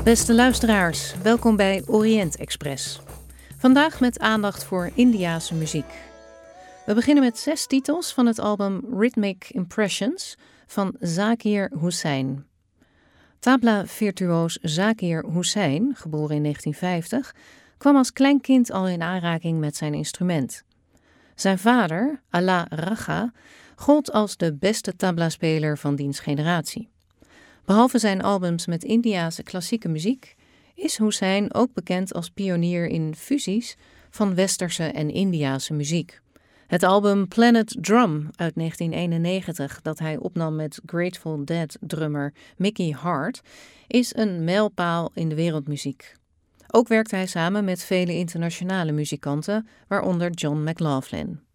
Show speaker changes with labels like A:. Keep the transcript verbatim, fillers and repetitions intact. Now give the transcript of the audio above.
A: Beste luisteraars, welkom bij Orient Express. Vandaag met aandacht voor Indiase muziek. We beginnen met zes titels van het album Rhythmic Impressions van Zakir Hussain. Tabla-virtuoos Zakir Hussain, geboren in negentien vijftig, kwam als klein kind al in aanraking met zijn instrument. Zijn vader, Ala Raga, gold als de beste tabla-speler van diens generatie. Behalve zijn albums met Indiase klassieke muziek is Hussain ook bekend als pionier in fusies van westerse en Indiase muziek. Het album Planet Drum uit negentien eenennegentig, dat hij opnam met Grateful Dead drummer Mickey Hart, is een mijlpaal in de wereldmuziek. Ook werkte hij samen met vele internationale muzikanten, waaronder John McLaughlin.